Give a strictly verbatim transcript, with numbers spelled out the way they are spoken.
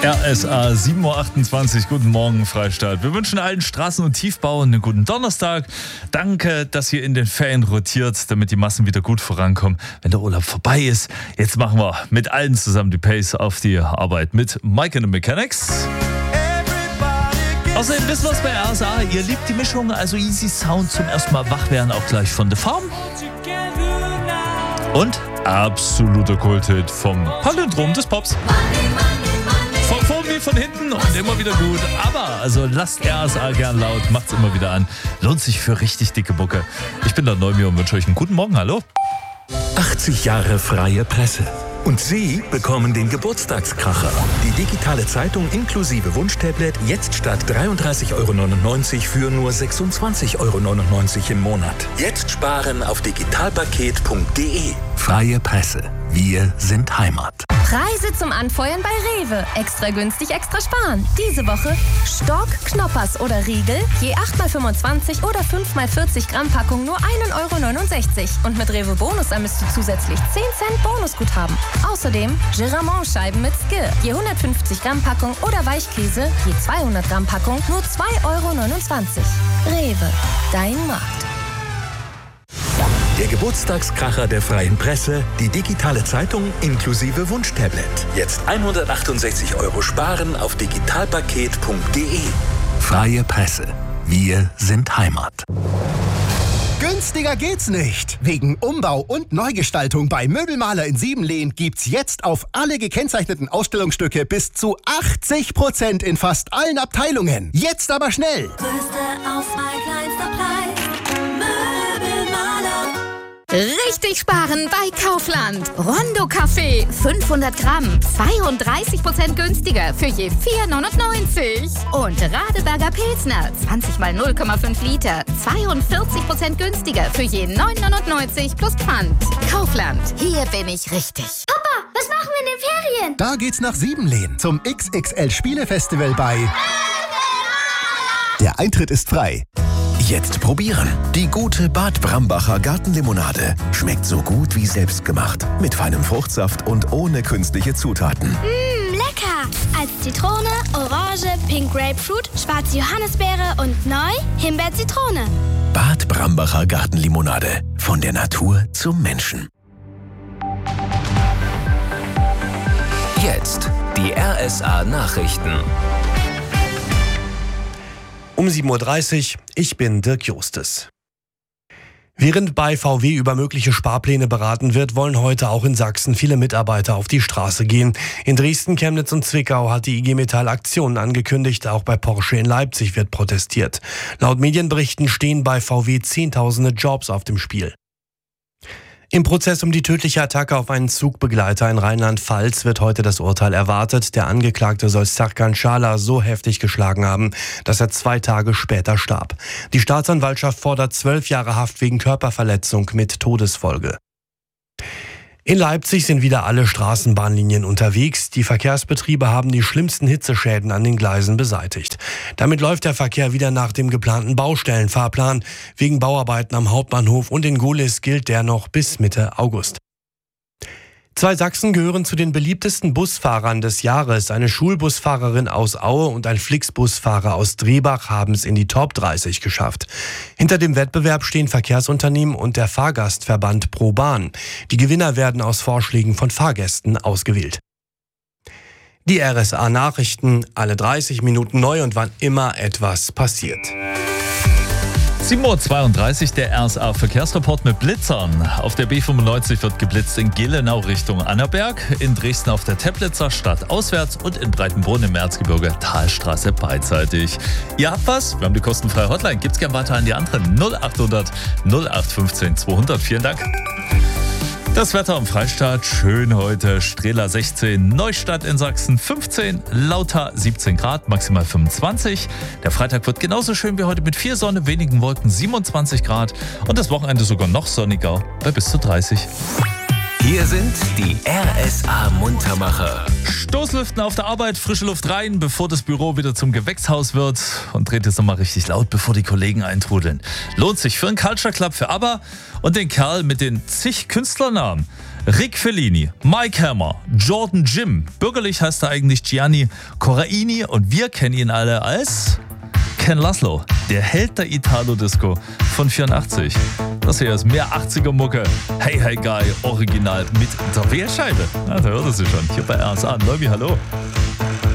R S A sieben Uhr achtundzwanzig, guten Morgen Freistadt. Wir wünschen allen Straßen- und Tiefbauern einen guten Donnerstag. Danke, dass ihr in den Ferien rotiert, damit die Massen wieder gut vorankommen, wenn der Urlaub vorbei ist. Jetzt machen wir mit allen zusammen die Pace auf die Arbeit mit Mike and the Mechanics. Außerdem wissen wir es bei R S A, ihr liebt die Mischung, also Easy Sound zum ersten Mal wach werden, auch gleich von The Farm. Und absoluter Kulthit vom Palindrom des Pops. Von vorn wie von hinten und immer wieder gut. Aber also lasst R S A gern laut, macht's immer wieder an. Lohnt sich für richtig dicke Bucke. Ich bin der Neumir und wünsche euch einen guten Morgen. Hallo. achtzig Jahre freie Presse. Und Sie bekommen den Geburtstagskracher. Die digitale Zeitung inklusive Wunschtablet jetzt statt dreiunddreißig Euro neunundneunzig für nur sechsundzwanzig Euro neunundneunzig im Monat. Jetzt sparen auf digitalpaket punkt de. Freie Presse. Wir sind Heimat. Preise zum Anfeuern bei Rewe. Extra günstig, extra sparen. Diese Woche Stork, Knoppers oder Riegel, je acht mal fünfundzwanzig oder fünf mal vierzig Gramm Packung nur ein Euro neunundsechzig. Und mit Rewe Bonus ermisst du zusätzlich zehn Cent Bonusguthaben. Außerdem Geramont-Scheiben mit Skill, je hundertfünfzig Gramm Packung oder Weichkäse, je zweihundert Gramm Packung nur zwei Euro neunundzwanzig. Rewe, dein Markt. Der Geburtstagskracher der freien Presse, die digitale Zeitung inklusive Wunschtablet. Jetzt hundertachtundsechzig Euro sparen auf digitalpaket punkt de. Freie Presse. Wir sind Heimat. Günstiger geht's nicht. Wegen Umbau und Neugestaltung bei Möbelmaler in Siebenlehn gibt's jetzt auf alle gekennzeichneten Ausstellungsstücke bis zu achtzig Prozent in fast allen Abteilungen. Jetzt aber schnell. Größte Auswahl, kleinster Preis. Möbelmaler. Richtig sparen bei Kaufland. Rondo Kaffee, fünfhundert Gramm, zweiunddreißig Prozent günstiger für je vier neunundneunzig. Und Radeberger Pilsner, zwanzig mal null Komma fünf Liter, zweiundvierzig Prozent günstiger für je neun neunundneunzig plus Pfand. Kaufland, hier bin ich richtig. Papa, was machen wir in den Ferien? Da geht's nach Siebenlehn zum X X L Spielefestival bei... Der Eintritt ist frei. Jetzt probieren. Die gute Bad Brambacher Gartenlimonade. Schmeckt so gut wie selbstgemacht. Mit feinem Fruchtsaft und ohne künstliche Zutaten. Mmm, lecker. Als Zitrone, Orange, Pink Grapefruit, schwarze Johannisbeere und neu Himbeer-Zitrone. Bad Brambacher Gartenlimonade. Von der Natur zum Menschen. Jetzt die R S A Nachrichten. Um sieben Uhr dreißig, ich bin Dirk Justes. Während bei V W über mögliche Sparpläne beraten wird, wollen heute auch in Sachsen viele Mitarbeiter auf die Straße gehen. In Dresden, Chemnitz und Zwickau hat die I G Metall Aktionen angekündigt. Auch bei Porsche in Leipzig wird protestiert. Laut Medienberichten stehen bei V W Zehntausende Jobs auf dem Spiel. Im Prozess um die tödliche Attacke auf einen Zugbegleiter in Rheinland-Pfalz wird heute das Urteil erwartet. Der Angeklagte soll Serkan Schala so heftig geschlagen haben, dass er zwei Tage später starb. Die Staatsanwaltschaft fordert zwölf Jahre Haft wegen Körperverletzung mit Todesfolge. In Leipzig sind wieder alle Straßenbahnlinien unterwegs. Die Verkehrsbetriebe haben die schlimmsten Hitzeschäden an den Gleisen beseitigt. Damit läuft der Verkehr wieder nach dem geplanten Baustellenfahrplan. Wegen Bauarbeiten am Hauptbahnhof und in Gohlis gilt der noch bis Mitte August. Zwei Sachsen gehören zu den beliebtesten Busfahrern des Jahres. Eine Schulbusfahrerin aus Aue und ein Flixbusfahrer aus Drebach haben es in die Top dreißig geschafft. Hinter dem Wettbewerb stehen Verkehrsunternehmen und der Fahrgastverband ProBahn. Die Gewinner werden aus Vorschlägen von Fahrgästen ausgewählt. Die R S A Nachrichten, alle dreißig Minuten neu und wann immer etwas passiert. sieben Uhr zweiunddreißig, der R S A-Verkehrsreport mit Blitzern. Auf der B fünfundneunzig wird geblitzt in Gelenau Richtung Annaberg, in Dresden auf der Teplitzer Stadt auswärts und in Breitenbrunn im Erzgebirge Talstraße beidseitig. Ihr habt was? Wir haben die kostenfreie Hotline. Gibt's gern weiter an die anderen. null achthundert null acht fünfzehn zweihundert. Vielen Dank. Das Wetter am Freistaat, schön heute, Strehla sechzehn, Neustadt in Sachsen fünfzehn, Lauter siebzehn Grad, maximal fünfundzwanzig. Der Freitag wird genauso schön wie heute mit viel Sonne, wenigen Wolken, siebenundzwanzig Grad und das Wochenende sogar noch sonniger bei bis zu dreißig. Hier sind die R S A Muntermacher. Stoßlüften auf der Arbeit, frische Luft rein, bevor das Büro wieder zum Gewächshaus wird. Und dreht es nochmal richtig laut, bevor die Kollegen eintrudeln. Lohnt sich für einen Culture Club für ABBA und den Kerl mit den zig Künstlernamen. Rick Fellini, Mike Hammer, Jordan Jim, bürgerlich heißt er eigentlich Gianni Corraini und wir kennen ihn alle als Ken Laszlo, der Held der Italo-Disco von vierundachtzig. Das hier ist mehr achtziger-Mucke. Hey, hey, Guy, original mit der Wählscheibe. Ja, da hört es sich schon. Hier bei R S A. Neubi, hallo.